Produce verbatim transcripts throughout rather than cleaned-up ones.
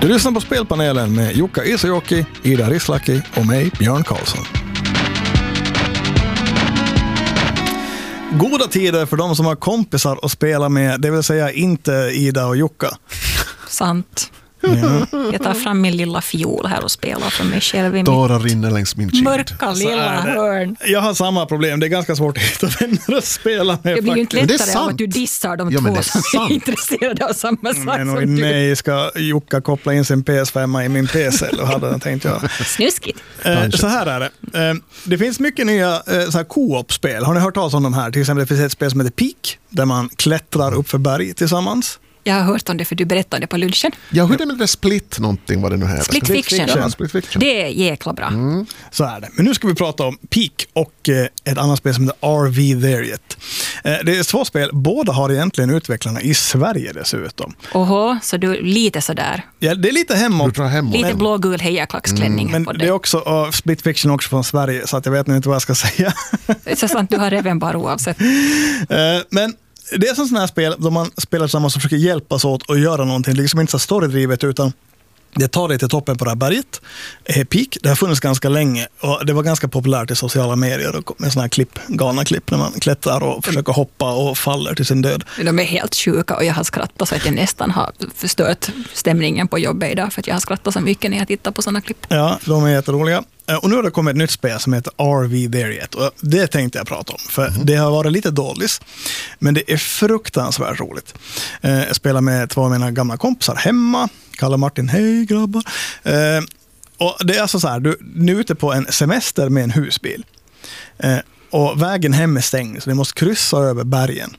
Du lyssnar på Spelpanelen med Jukka Isojoki, Ida Rislaki och mig, Björn Karlsson. Goda tider för de som har kompisar att spela med, det vill säga inte Ida och Jukka. Sant. Ja. Jag tar fram min lilla fiol här och spelar för mig själv i Tårar rinner längs min kind. mörka lilla hörn. Jag har samma problem, det är ganska svårt att hitta vänner att spela med. Det blir ju inte Men det är lättare av sant. att du dissar de Ja, men två det är som sant. är intresserade av samma sak Men som oj, du. nej, ska Jukka koppla in sin P S fem i min P C, eller hade jag tänkt göra. Snuskigt. Eh, så här är det. Eh, det finns mycket nya eh, så här co-op-spel. Har ni hört talas om de här? Till exempel det finns ett spel som heter Peak, där man klättrar upp för berg tillsammans. Jag har hört om det för du berättade på lunchen. Ja, hur är det med det Split någonting, vad det nu heter? Split Fiction. Ja, Split Fiction. Det är jäkla bra. Mm. Så är det. Men nu ska vi prata om Peak och eh, ett annat spel som heter R V There Yet. Eh, det är två spel. Båda har egentligen utvecklarna i Sverige dessutom. Oho, så du lite sådär. Ja, det är lite Du hemåt. drar hemåt. Lite blågul hejaklacksklänning Men på det dig. är också uh, Split Fiction också från Sverige, så att jag vet inte vad jag ska säga. Det är så sant, du har även bara oavsett. Eh, men det är sådana här spel då man spelar tillsammans och försöker hjälpas åt att göra någonting. Liksom inte så storydrivet, utan det tar dig till toppen på det här berget. Eh, Peak, det har funnits ganska länge och det var ganska populärt i sociala medier och med sådana här klipp, galna klipp när man klättrar och försöker hoppa och faller till sin död. De är helt sjuka och jag har skrattat så att jag nästan har förstört stämningen på jobbet idag för att jag har skrattat så mycket när jag tittar på sådana klipp. Ja, de är jätteroliga. Eh, Och nu har det kommit ett nytt spel som heter R V There Yet. Och det tänkte jag prata om, för mm. det har varit lite dåligt. Men det är fruktansvärt roligt. Eh, jag spelar med två av mina gamla kompisar hemma. Kalle och Martin, hej grabbar. Eh, och det är alltså så här, du, du är ute på en semester med en husbil. Eh, och vägen hem är stängd, så ni måste kryssa över bergen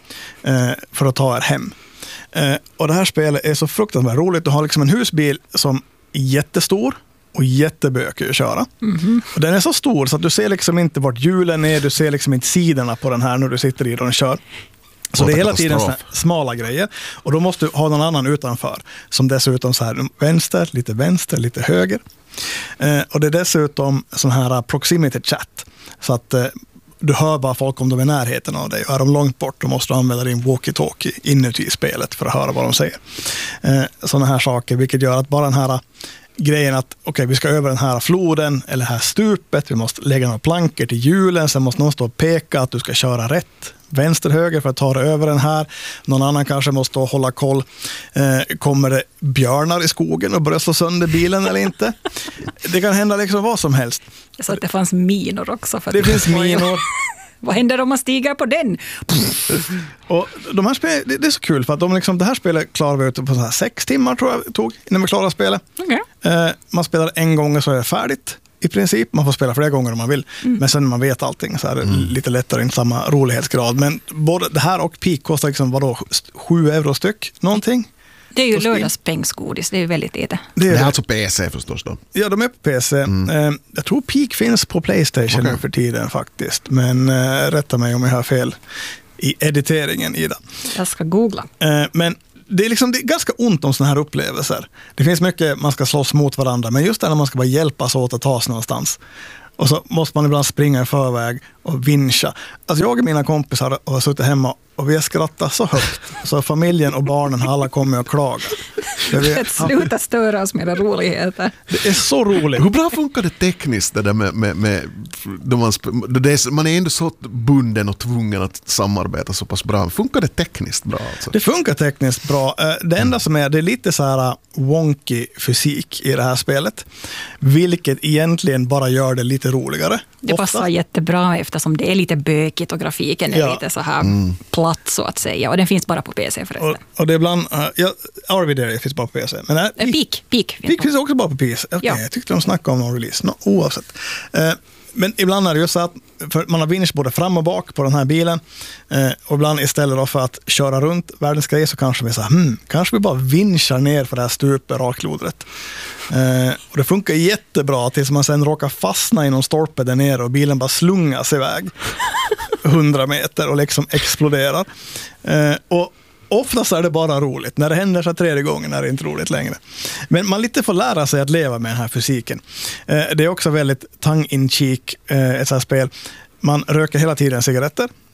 eh, för att ta er hem. Eh, och det här spelet är så fruktansvärt roligt. Du har liksom en husbil som är jättestor och jättebökig att köra. Mm-hmm. Och den är så stor så att du ser liksom inte vart hjulen är, du ser liksom inte sidorna på den här när du sitter i den och kör. Så det är hela tiden så här smala grejer. Och då måste du ha någon annan utanför. Som dessutom så här vänster, lite vänster, lite höger. Eh, och det är dessutom sån här proximity chat. Så att eh, du hör bara folk om de är i närheten av dig. Och är de långt bort, då måste du använda din walkie-talkie inuti spelet för att höra vad de säger. Eh, såna här saker, vilket gör att bara den här grejen att okej, okay, vi ska över den här floden eller här stupet, vi måste lägga några plankor till hjulen, sen måste någon stå och peka att du ska köra rätt, vänster, höger för att ta dig över den här. Någon annan kanske måste hålla koll. Eh, kommer det björnar i skogen och börjar slå sönder bilen eller inte? Det kan hända liksom vad som helst. Jag sa att det fanns minor också. För det finns minor. Vad händer om man stiger på den? Och de här spel, det är så kul för att de liksom, det här spelet klarar vi ut på så här sex timmar tror jag tog innan vi klarade spelet. Okay. Eh, man spelar en gång och så är det färdigt i princip. Man får spela flera gånger om man vill. Mm. Men sen när man vet allting så är det mm. lite lättare, inte samma rolighetsgrad. Men både det här och Peak kostar liksom vadå, sju euro styck någonting. Det är ju lördagspengsgodis, det är ju väldigt lite. Det är, det är alltså P C förstås då? Ja, de är på P C. Mm. Eh, jag tror Peak finns på PlayStation okay. nu för tiden faktiskt. Men eh, rätta mig om jag har fel i editeringen, Ida. Jag ska googla. Eh, men det är, liksom, det är ganska ont om såna här upplevelser. Det finns mycket man ska slåss mot varandra, men just när man ska bara hjälpas åt att ta sig någonstans. Och så måste man ibland springa i förväg och vincha. Alltså jag och mina kompisar har suttit hemma och vi har skrattat så högt. Så familjen och barnen har alla kommit och klagat. Vi, Sluta störa oss med det roligheter. Det är så roligt. Hur bra funkar det tekniskt det där med, med, med då man, det är, man är ändå så bunden och tvungen att samarbeta så pass bra. Funkar det tekniskt bra? Alltså? Det funkar tekniskt bra. Det enda som är, det är lite så här wonky fysik i det här spelet. Vilket egentligen bara gör det lite roligare. Det ofta. passar jättebra eftersom det är lite bökigt och grafiken är ja. lite så här mm. platt så att säga. Och den finns bara på P C förresten. Och, och det är ibland, uh, ja, R V There finns bara på P C. Men, uh, Peak, Peak, Peak, Peak finns också bara på P C. Okay, ja. Jag tyckte de snackade om någon release. No, oavsett. Uh, men ibland är det ju så att för man har vinsch både fram och bak på den här bilen. Uh, och ibland istället då för att köra runt världens grej så kanske vi säger, hmm, kanske vi bara vinschar ner för det här stupet raklodret. Uh, och det funkar jättebra tills man sen råkar fastna i någon stolpe där nere och bilen bara slungas iväg hundra meter och liksom exploderar. Uh, och oftast är det bara roligt. När det händer så tredje gången är det inte roligt längre. Men man lite får lära sig att leva med den här fysiken. Uh, det är också väldigt tongue-in-cheek uh, ett sånt här spel. Man röker hela tiden cigaretter.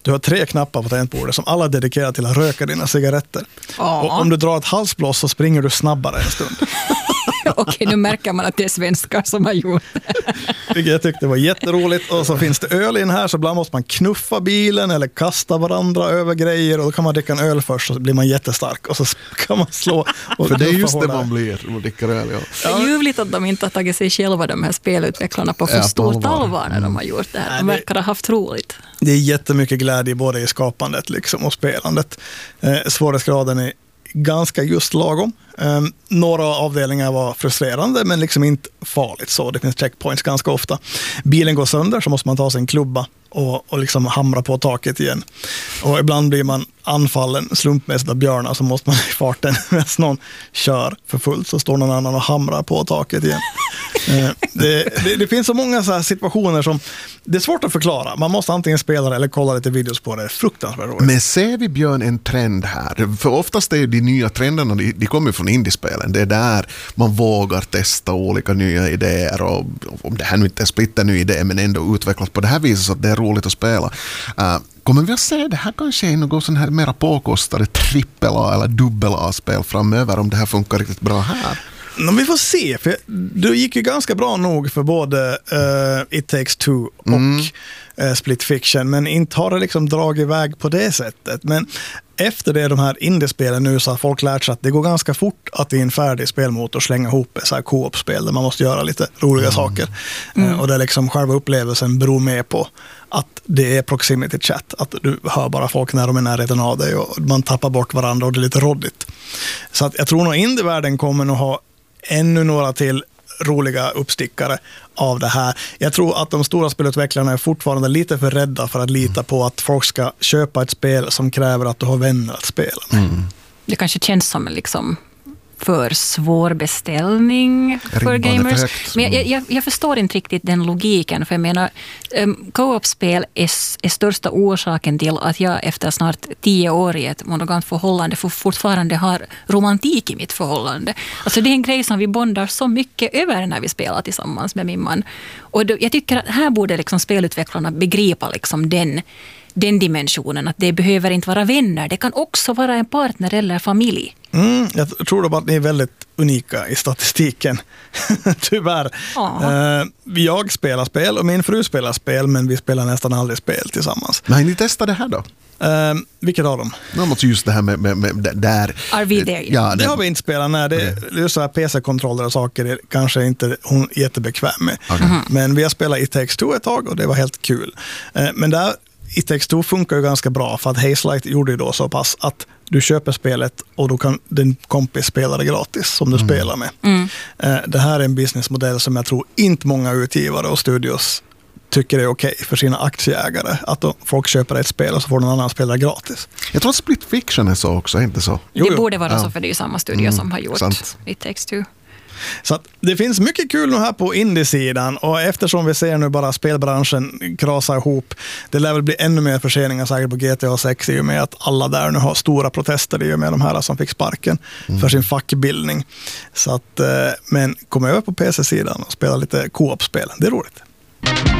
Du har tre knappar på tangentbordet som alla är dedikerade till att röka dina cigaretter. Ja. Och om du drar ett halsblås så springer du snabbare en stund. Okej, nu märker man att det är svenskar som har gjort det. Vilket jag tyckte var jätteroligt. Och så finns det öl in här, så ibland måste man knuffa bilen eller kasta varandra över grejer. Och då kan man dricka en öl först och så blir man jättestark. Och så kan man slå och För det är just det hårdare. man blir om man dricker öl. Ja. Det är ljuvligt att de inte har tagit sig själva, de här spelutvecklarna, på för Ja, på stort allvar. allvar när de har gjort det här. Nej, De det- verkar ha haft roligt. Det är jättemycket glädje både i skapandet liksom och spelandet. Eh, svårighetsgraden är ganska just lagom. Eh, några avdelningar var frustrerande men liksom inte farligt så. Det finns checkpoints ganska ofta. Bilen går sönder så måste man ta sig en klubba och, och liksom hamra på taket igen. Och ibland blir man anfallen slumpmässigt av björnar, så måste man i farten medan någon kör för fullt så står någon annan och hamrar på taket igen. Eh, det, det, det finns så många så här situationer som det är svårt att förklara. Man måste antingen spela det eller kolla lite videos på det. Det är fruktansvärt roligt. Men ser vi, Björn, en trend här? För oftast är ju de nya trenderna, de, de kommer från indiespelen. Det är där man vågar testa olika nya idéer, och om det här nu inte är splitter ny idé men ändå utvecklas på det här viset så att det är roligt att spela. Uh, kommer vi att se det här kanske i något sån här mera påkostade trippel A eller dubbel A-spel framöver, om det här funkar riktigt bra här? Men vi får se, för det gick ju ganska bra nog för både uh, It Takes Two och Mm. uh, Split Fiction, men inte har det liksom dragit iväg på det sättet. Men efter det, de här indiespelen nu, så har folk lärt sig att det går ganska fort att i en färdig spelmotor slänga ihop så här co-op-spel där man måste göra lite roliga mm. saker. Mm. Uh, och där liksom själva upplevelsen beror med på att det är proximity chat, att du hör bara folk när de är närheten av dig och man tappar bort varandra och det är lite roddigt. Så att jag tror nog indievärlden kommer nog ha ännu några till roliga uppstickare av det här. Jag tror att de stora spelutvecklarna är fortfarande lite för rädda för att lita på att folk ska köpa ett spel som kräver att du har vänner att spela med. Mm. Det kanske känns som en liksom för svår beställning för Ribban är gamers. för högt. Men jag, jag, jag förstår inte riktigt den logiken, för jag menar, um, co-op-spel är, är största orsaken till att jag efter snart tio år i ett monogamt förhållande for, fortfarande har romantik i mitt förhållande. Alltså det är en grej som vi bondar så mycket över när vi spelar tillsammans med min man. Och då, jag tycker att här borde liksom spelutvecklarna begripa liksom den den dimensionen, att det behöver inte vara vänner. Det kan också vara en partner eller familj. Mm, jag tror då bara att ni är väldigt unika i statistiken. Tyvärr. Uh, jag spelar spel och min fru spelar spel, men vi spelar nästan aldrig spel tillsammans. Nej, ni testade det här då? Uh, vilket av dem? Något just det här med, med, med där. Are we there? Ja, det, det har vi inte spelat. Nej, det, det är så här P C-kontroller och saker är kanske inte hon jättebekväm med. Okay. Mm-hmm. Men vi har spelat It Takes Two ett tag och det var helt kul. Uh, men där It Takes Two funkar ju ganska bra, för att Hazelight gjorde ju då så pass att du köper spelet och då kan din kompis spela det gratis som du mm. spelar med. Mm. Det här är en businessmodell som jag tror inte många utgivare och studios tycker är okej för sina aktieägare. Att då folk köper ett spel och så får någon annan spelare gratis. Jag tror att Split Fiction är så också, inte så? Jo, jo. Det borde vara ja. så, för det är ju samma studio mm, som har gjort sant. It Takes Two. Så att det finns mycket kul nu här på indie-sidan, och eftersom vi ser nu bara spelbranschen krasa ihop, det lär väl bli ännu mer förseningar säkert på G T A sex i och med att alla där nu har stora protester i och med de här som fick sparken mm. för sin fackbildning. Så att, men kom över på P C-sidan och spela lite co-op-spel, det är roligt.